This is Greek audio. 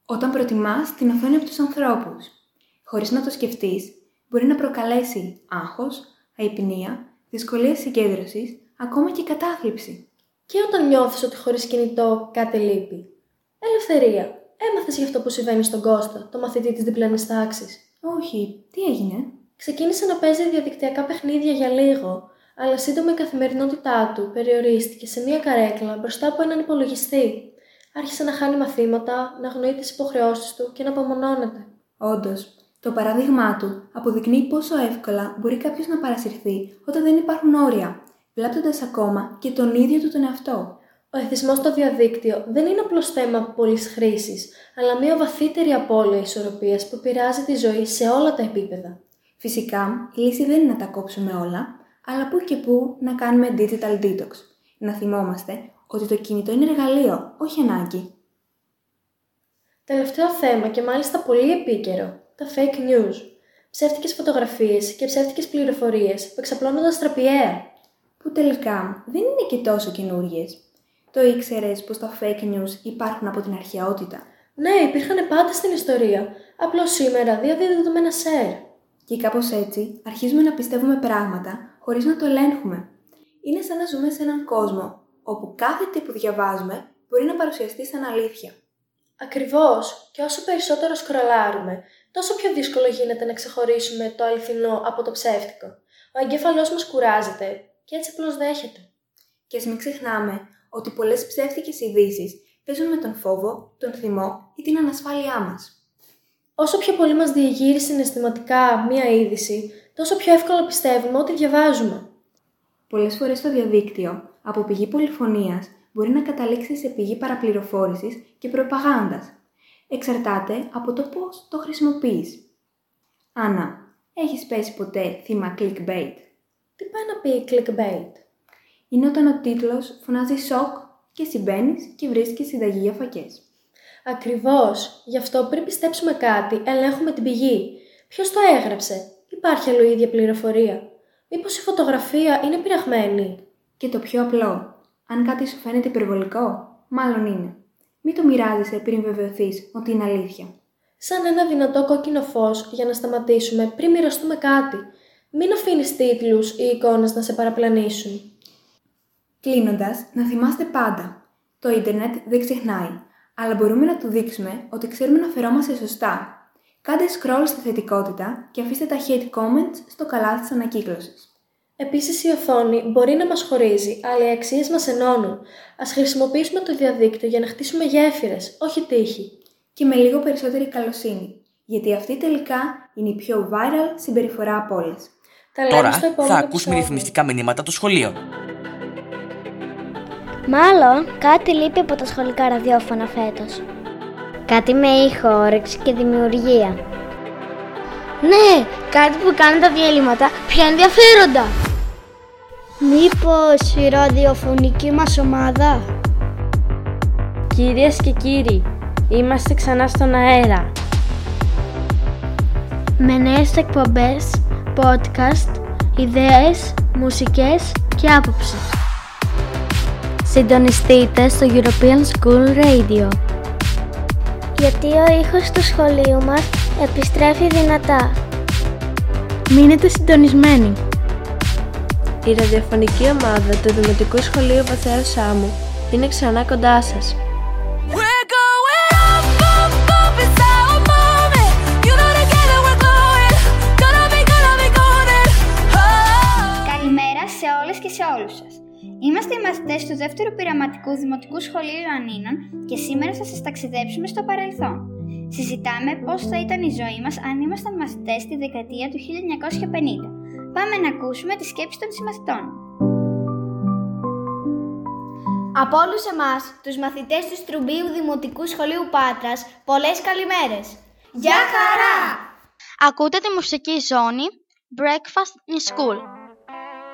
Όταν προτιμάς την οθόνη από τους ανθρώπους. Χωρίς να το σκεφτείς, μπορεί να προκαλέσει άγχος, αϊπνία, δυσκολίες συγκέντρωσης, ακόμα και κατάθλιψη. Και όταν νιώθεις ότι χωρίς κινητό κάτι λείπει. Ελευθερία. Έμαθες γι' αυτό που συμβαίνει στον Κώστα, το μαθητή της διπλανής τάξης? Όχι, τι έγινε? Ξεκίνησε να παίζει διαδικτυακά παιχνίδια για λίγο, αλλά σύντομα η καθημερινότητά του περιορίστηκε σε μία καρέκλα μπροστά από έναν υπολογιστή. Άρχισε να χάνει μαθήματα, να αγνοεί τις υποχρεώσεις του και να απομονώνεται. Όντως, το παράδειγμά του αποδεικνύει πόσο εύκολα μπορεί κάποιος να παρασυρθεί όταν δεν υπάρχουν όρια, βλάπτοντας ακόμα και τον ίδιο του τον εαυτό. Ο εθισμός στο διαδίκτυο δεν είναι απλώς θέμα πολλής χρήσης, αλλά μια βαθύτερη απώλεια ισορροπίας που επηρεάζει τη ζωή σε όλα τα επίπεδα. Φυσικά, η λύση δεν είναι να τα κόψουμε όλα, αλλά που και που να κάνουμε digital detox. Να θυμόμαστε ότι το κινητό είναι εργαλείο, όχι ανάγκη. Τελευταίο θέμα και μάλιστα πολύ επίκαιρο, τα fake news. Ψεύτικες φωτογραφίες και ψεύτικες πληροφορίες που εξαπλώνονται αστραπιαία. Που τελικά δεν είναι και τόσο καινούριες. Το ήξερες πως τα fake news υπάρχουν από την αρχαιότητα? Ναι, υπήρχαν πάντα στην ιστορία. Απλώς σήμερα διαδίδονται με ένα share. Και κάπως έτσι αρχίζουμε να πιστεύουμε πράγματα χωρίς να το ελέγχουμε. Είναι σαν να ζούμε σε έναν κόσμο όπου κάθε τι που διαβάζουμε μπορεί να παρουσιαστεί σαν αλήθεια. Ακριβώς. Και όσο περισσότερο σκρολάρουμε, τόσο πιο δύσκολο γίνεται να ξεχωρίσουμε το αληθινό από το ψεύτικο. Ο εγκέφαλός μας κουράζεται και έτσι απλώς δέχεται. Και ας μην ξεχνάμε ότι πολλές ψεύτικες ειδήσεις παίζουν με τον φόβο, τον θυμό ή την ανασφάλειά μας. Όσο πιο πολύ μας διεγείρει συναισθηματικά μία είδηση, τόσο πιο εύκολα πιστεύουμε ό,τι διαβάζουμε. Πολλές φορές το διαδίκτυο, από πηγή πολυφωνίας, μπορεί να καταλήξει σε πηγή παραπληροφόρησης και προπαγάνδας. Εξαρτάται από το πώς το χρησιμοποιείς. Άννα, έχεις πέσει ποτέ θύμα clickbait? Τι πάει να πει clickbait? Είναι όταν ο τίτλος φωνάζει σοκ και συμπαίνεις και βρίσκεις συνταγή για φακές. Ακριβώς. Γι' αυτό πριν πιστέψουμε κάτι, ελέγχουμε την πηγή. Ποιος το έγραψε? Υπάρχει αλλού η ίδια πληροφορία? Μήπως η φωτογραφία είναι πειραγμένη? Και το πιο απλό, αν κάτι σου φαίνεται υπερβολικό, μάλλον είναι. Μην το μοιράζεσαι πριν βεβαιωθείς ότι είναι αλήθεια. Σαν ένα δυνατό κόκκινο φως για να σταματήσουμε πριν μοιραστούμε κάτι. Μην αφήνεις τίτλους ή εικόνες να σε παραπλανήσουν. Κλείνοντας, να θυμάστε πάντα. Το ίντερνετ δεν ξεχνάει, αλλά μπορούμε να του δείξουμε ότι ξέρουμε να φερόμαστε σωστά. Κάντε scroll στη θετικότητα και αφήστε τα hate comments στο καλάθι της ανακύκλωσης. Επίσης, η οθόνη μπορεί να μας χωρίζει, αλλά οι αξίες μας ενώνουν. Ας χρησιμοποιήσουμε το διαδίκτυο για να χτίσουμε γέφυρες, όχι τείχη. Και με λίγο περισσότερη καλοσύνη, γιατί αυτή τελικά είναι η πιο viral συμπεριφορά από όλες. Τώρα θα ακούσουμε ρυθμιστικά μηνύματα το σχολείο. Μάλλον κάτι λείπει από τα σχολικά ραδιόφωνα φέτος. Κάτι με ήχο, όρεξη και δημιουργία. Ναι, κάτι που κάνει τα διαλύματα πιο ενδιαφέροντα. Μήπως η ραδιοφωνική μας ομάδα? Κυρίες και κύριοι, είμαστε ξανά στον αέρα. Με νέες εκπομπές, podcast, ιδέες, μουσικές και άποψη. Συντονιστείτε στο European School Radio. Γιατί ο ήχος του σχολείου μας επιστρέφει δυνατά. Μείνετε συντονισμένοι. Η ραδιοφωνική ομάδα του Δημοτικού Σχολείου Βαθέως Σάμου είναι ξανά κοντά σας. Καλημέρα σε όλες και σε όλους σας. Είμαστε οι μαθητές του δεύτερου πειραματικού Δημοτικού Σχολείου Ιωαννίνων και σήμερα θα σας ταξιδέψουμε στο παρελθόν. Συζητάμε πώς θα ήταν η ζωή μας αν ήμασταν μαθητές τη δεκαετία του 1950. Πάμε να ακούσουμε τις σκέψεις των συμμαθητών. Από όλους εμάς, τους μαθητές του Στρουμπίου Δημοτικού Σχολείου Πάτρας, πολλές καλημέρες. Γεια χαρά! Ακούτε τη μουσική ζώνη Breakfast in School.